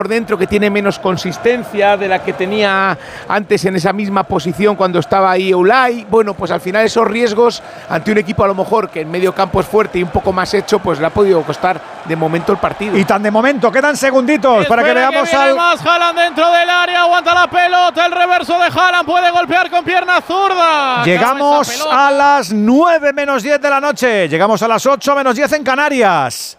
por dentro, que tiene menos consistencia de la que tenía antes en esa misma posición cuando estaba ahí Ulay. Bueno, pues al final esos riesgos ante un equipo a lo mejor que en medio campo es fuerte y un poco más hecho, pues le ha podido costar de momento el partido. Y tan de momento, quedan segunditos para que veamos al... más Haaland dentro del área, aguanta la pelota, el reverso de Haaland, puede golpear con pierna zurda. Llegamos a las 9 menos 10 de la noche, llegamos a las 8 menos 10 en Canarias.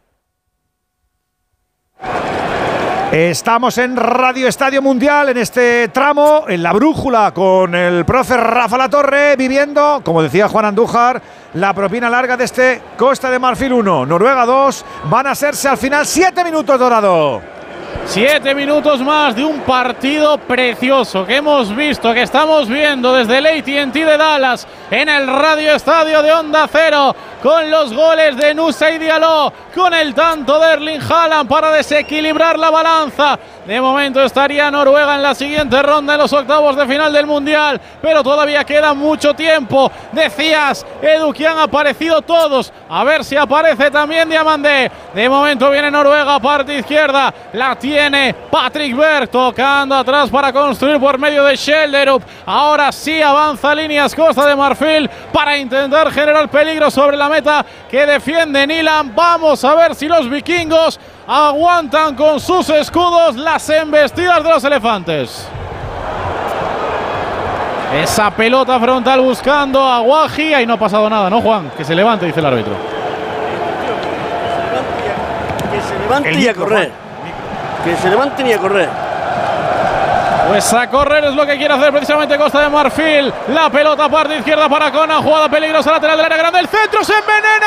Estamos en Radio Estadio Mundial en este tramo, en la brújula, con el profe Rafa Latorre, viviendo, como decía Juan Andújar, la propina larga de este Costa de Marfil 1, Noruega 2, van a serse al final 7 minutos, Dorado. 7 minutos más de un partido precioso que hemos visto, que estamos viendo desde el AT&T de Dallas en el Radio Estadio de Onda Cero, con los goles de Nusa y Diallo, con el tanto de Erling Haaland para desequilibrar la balanza. De momento estaría Noruega en la siguiente ronda en los octavos de final del Mundial, pero todavía queda mucho tiempo. Decías, Edu, que han aparecido todos, a ver si aparece también Diamandé. De momento viene Noruega, parte izquierda, la tiene Patrick Berg, tocando atrás para construir por medio de Schjelderup. Ahora sí avanza líneas Costa de Marfil para intentar generar peligro sobre la meta que defiende Nilan. Vamos a ver si los vikingos aguantan con sus escudos las embestidas de los elefantes. Esa pelota frontal buscando a Guaji. Ahí no ha pasado nada, ¿no, Juan? Que se levante, dice el árbitro. Que se levante y a correr. Que se levanten y a correr. Pues a correr es lo que quiere hacer precisamente Costa de Marfil. La pelota parte izquierda para Conan, jugada peligrosa lateral del área grande. El centro se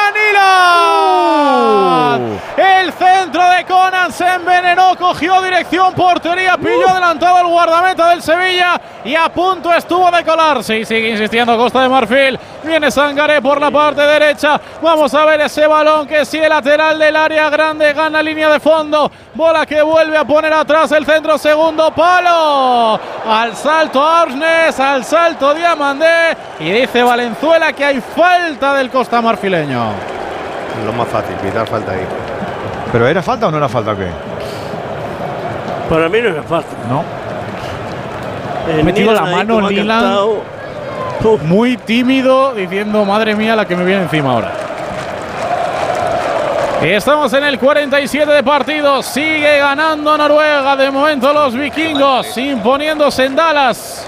envenena Nilan. El centro de Conan se envenenó, cogió dirección portería, pilló adelantado al guardameta del Sevilla y a punto estuvo de colarse. Y sigue insistiendo Costa de Marfil. Viene Sangaré por la parte derecha. Vamos a ver ese balón que sigue lateral del área grande, gana línea de fondo. Bola que vuelve a poner atrás el centro, segundo palo. Al salto Arsnes, al salto Diamandé, y dice Valenzuela que hay falta del Costa Marfileño. Lo más fácil, pitar falta ahí. ¿Pero era falta o no era falta o qué? Para mí no era falta. No. Ha metido la mano Nilan, muy tímido, diciendo madre mía la que me viene encima ahora. Estamos en el 47 de partido, sigue ganando Noruega, de momento los vikingos imponiéndose en Dallas.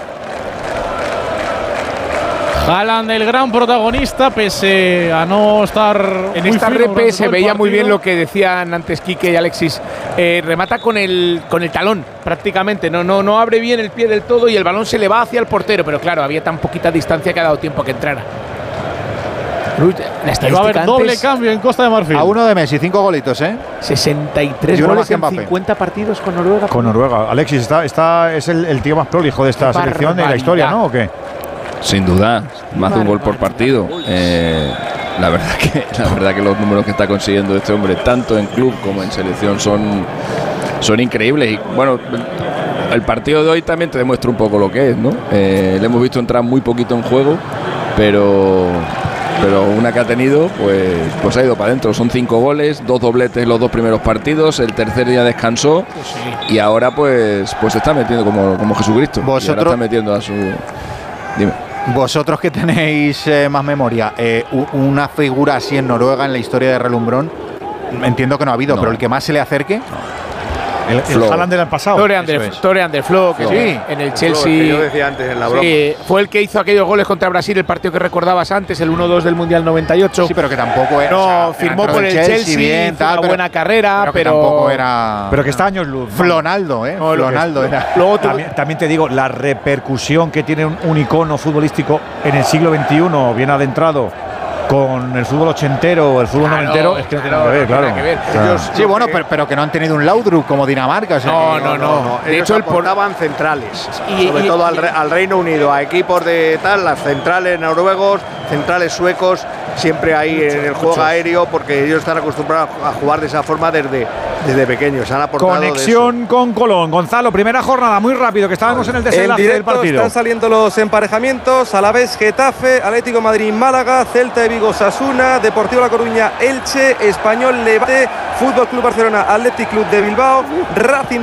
Haaland, el gran protagonista, pese a no estar en esta repe, se veía muy bien lo que decían antes Quique y Alexis. Remata con el talón prácticamente, no abre bien el pie del todo y el balón se le va hacia el portero, pero claro, había tan poquita distancia que ha dado tiempo a que entrara. Va a haber doble cambio en Costa de Marfil. A uno de Messi, 5 golitos, 63 goles en 50 partidos con Noruega. Con Noruega. Alexis, es el tío más prolijo de esta selección de la historia, ¿no? ¿O qué? Sin duda, más de un gol por partido. La verdad que los números que está consiguiendo este hombre, tanto en club como en selección, son increíbles. Y bueno, el partido de hoy también te demuestra un poco lo que es, ¿no? Le hemos visto entrar muy poquito en juego, pero una que ha tenido, pues ha ido para adentro. Son 5 goles, 2 dobletes en los 2 primeros partidos. El tercer día descansó y ahora pues se está metiendo como Jesucristo. Vosotros, y ahora está metiendo a su... Dime. Vosotros que tenéis más memoria, una figura así en Noruega en la historia de relumbrón, entiendo que no ha habido, pero el que más se le acerque... El Haaland del pasado. Tore Ander Flo, que sí, en el Chelsea. Que yo decía antes en la broma. Sí, fue el que hizo aquellos goles contra Brasil, el partido que recordabas antes, el 1-2 del Mundial 98. Sí, pero que tampoco era. No, firmó por el Chelsea, bien, hizo una buena carrera, pero tampoco era. Pero que está años luz. Flonaldo, Flonaldo era. Luego también te digo, la repercusión que tiene un icono futbolístico en el siglo XXI, bien adentrado, con el fútbol ochentero o el fútbol noventero, es que no tiene nada que ver, claro. Sí, bueno, pero que no han tenido un Laudrup como Dinamarca. O sea, no. De hecho, aportaban centrales, sobre todo al Reino Unido, a equipos de tal, las centrales noruegos, centrales suecos, siempre ahí en el juego aéreo, porque ellos están acostumbrados a jugar de esa forma desde Desde pequeños han aportado. Conexión con Colón. Gonzalo, primera jornada, muy rápido, que estábamos en el desenlace del partido. Están saliendo los emparejamientos: Alavés, Getafe, Atlético de Madrid, Málaga, Celta de Vigo, Osasuna, Deportivo La Coruña, Elche, Español, Levante, Fútbol Club Barcelona, Athletic Club de Bilbao, Racing